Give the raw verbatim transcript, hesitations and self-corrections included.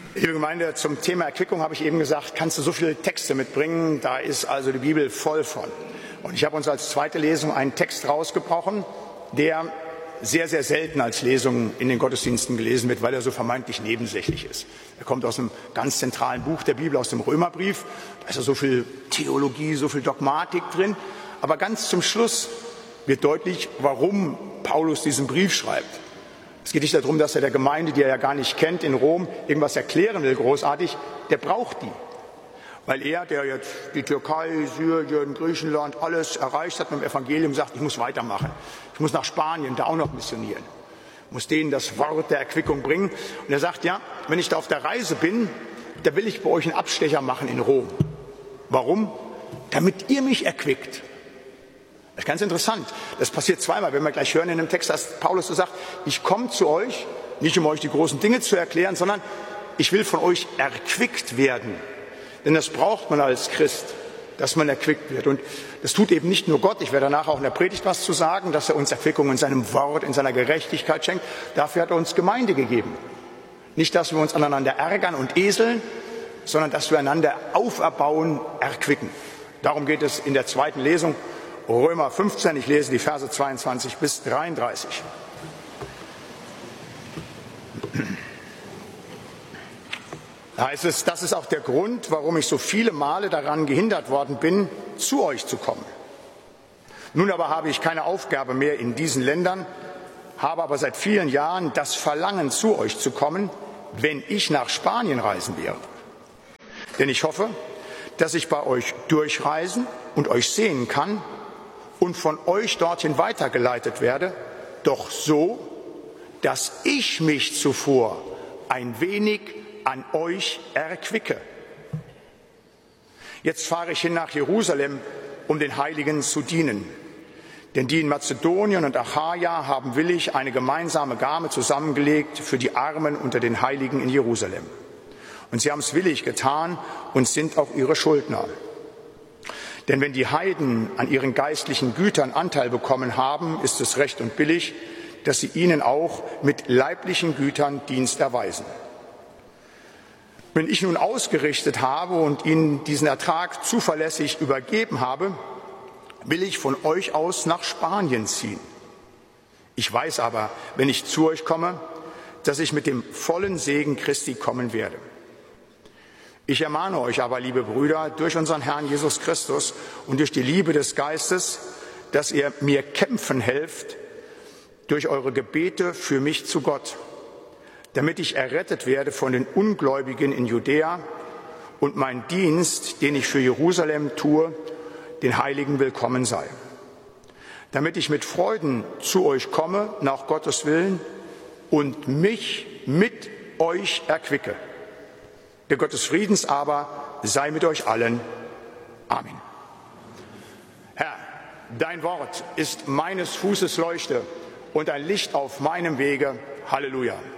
Liebe Gemeinde, zum Thema Erquickung habe ich eben gesagt, kannst du so viele Texte mitbringen, da ist also die Bibel voll von. Und ich habe uns als zweite Lesung einen Text rausgebrochen, der sehr, sehr selten als Lesung in den Gottesdiensten gelesen wird, weil er so vermeintlich nebensächlich ist. Er kommt aus einem ganz zentralen Buch der Bibel, aus dem Römerbrief. Da ist ja so viel Theologie, so viel Dogmatik drin. Aber ganz zum Schluss wird deutlich, warum Paulus diesen Brief schreibt. Es geht nicht darum, dass er der Gemeinde, die er ja gar nicht kennt, in Rom irgendwas erklären will, großartig. Der braucht die. Weil er, der jetzt die Türkei, Syrien, Griechenland, alles erreicht hat mit dem Evangelium, sagt, ich muss weitermachen. Ich muss nach Spanien, da auch noch missionieren. Ich muss denen das Wort der Erquickung bringen. Und er sagt, ja, wenn ich da auf der Reise bin, da will ich bei euch einen Abstecher machen in Rom. Warum? Damit ihr mich erquickt. Das ist ganz interessant. Das passiert zweimal, wenn wir gleich hören in dem Text, dass Paulus so sagt, ich komme zu euch, nicht um euch die großen Dinge zu erklären, sondern ich will von euch erquickt werden. Denn das braucht man als Christ, dass man erquickt wird. Und das tut eben nicht nur Gott. Ich werde danach auch in der Predigt was zu sagen, dass er uns Erquickung in seinem Wort, in seiner Gerechtigkeit schenkt. Dafür hat er uns Gemeinde gegeben. Nicht, dass wir uns aneinander ärgern und eseln, sondern dass wir einander auferbauen, erquicken. Darum geht es in der zweiten Lesung. Römer fünfzehn, ich lese die Verse zweiundzwanzig bis dreiunddreißig. Da heißt es, das ist auch der Grund, warum ich so viele Male daran gehindert worden bin, zu euch zu kommen. Nun aber habe ich keine Aufgabe mehr in diesen Ländern, habe aber seit vielen Jahren das Verlangen, zu euch zu kommen, wenn ich nach Spanien reisen werde. Denn ich hoffe, dass ich bei euch durchreisen und euch sehen kann und von euch dorthin weitergeleitet werde, doch so, dass ich mich zuvor ein wenig an euch erquicke. Jetzt fahre ich hin nach Jerusalem, um den Heiligen zu dienen. Denn die in Mazedonien und Achaia haben willig eine gemeinsame Gabe zusammengelegt für die Armen unter den Heiligen in Jerusalem. Und sie haben es willig getan und sind auch ihre Schuldner. Denn wenn die Heiden an ihren geistlichen Gütern Anteil bekommen haben, ist es recht und billig, dass sie ihnen auch mit leiblichen Gütern Dienst erweisen. Wenn ich nun ausgerichtet habe und ihnen diesen Ertrag zuverlässig übergeben habe, will ich von euch aus nach Spanien ziehen. Ich weiß aber, wenn ich zu euch komme, dass ich mit dem vollen Segen Christi kommen werde. Ich ermahne euch aber, liebe Brüder, durch unseren Herrn Jesus Christus und durch die Liebe des Geistes, dass ihr mir kämpfen helft durch eure Gebete für mich zu Gott, damit ich errettet werde von den Ungläubigen in Judäa und mein Dienst, den ich für Jerusalem tue, den Heiligen willkommen sei. Damit ich mit Freuden zu euch komme, nach Gottes Willen, und mich mit euch erquicke. Der Gott des Friedens aber sei mit euch allen. Amen. Herr, dein Wort ist meines Fußes Leuchte und ein Licht auf meinem Wege. Halleluja.